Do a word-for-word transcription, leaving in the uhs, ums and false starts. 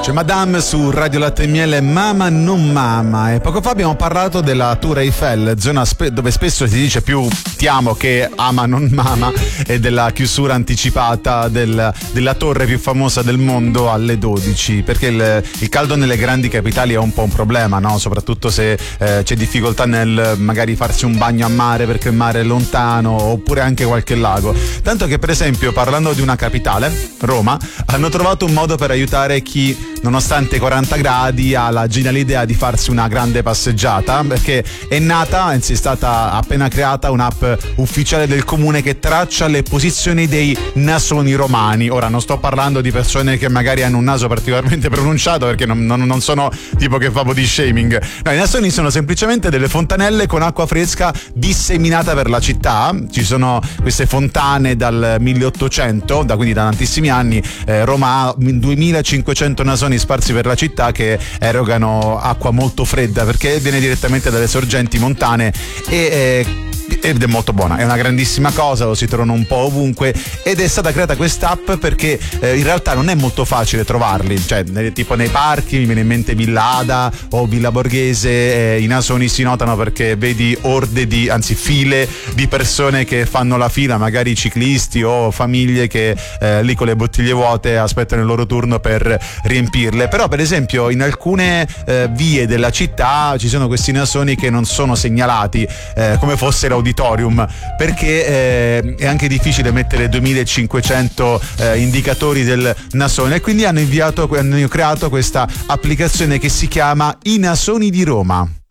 C'è Madame su Radio Latte e Miele, Mama non mama. E poco fa abbiamo parlato della Tour Eiffel, zona spe- dove spesso si dice più ti amo che ama non mama, e della chiusura anticipata del, della torre più famosa del mondo alle dodici, perché il, il caldo nelle grandi capitali è un po' un problema, no? Soprattutto se eh, c'è difficoltà nel magari farsi un bagno a mare perché il mare è lontano, oppure anche qualche lago. Tanto che, per esempio, parlando di una capitale, Roma, hanno trovato un modo per aiutare chi, nonostante i quaranta gradi, ha la geniale idea di farsi una grande passeggiata, perché è nata, anzi è stata appena creata un'app ufficiale del comune che traccia le posizioni dei nasoni romani. Ora non sto parlando di persone che magari hanno un naso particolarmente pronunciato, perché non, non, non sono tipo che fa body shaming. No, i nasoni sono semplicemente delle fontanelle con acqua fresca disseminata per la città. Ci sono queste fontane dal milleottocento, da quindi da tantissimi anni. eh, Roma ha duemilacinquecento nasoni sparsi per la città che erogano acqua molto fredda perché viene direttamente dalle sorgenti montane e eh, ed è molto buona, è una grandissima cosa, lo si trovano un po' ovunque, ed è stata creata quest'app perché eh, in realtà non è molto facile trovarli, cioè nel, tipo nei parchi, mi viene in mente Villa Ada o Villa Borghese, eh, i nasoni si notano perché vedi orde di, anzi file di persone che fanno la fila, magari ciclisti o famiglie che eh, lì con le bottiglie vuote aspettano il loro turno per riempirle. Però per esempio in alcune eh, vie della città ci sono questi nasoni che non sono segnalati eh, come fosse l'auditorium, perché eh, è anche difficile mettere duemilacinquecento eh, indicatori del nasone, e quindi hanno inviato hanno creato questa applicazione che si chiama I Nasoni di Roma.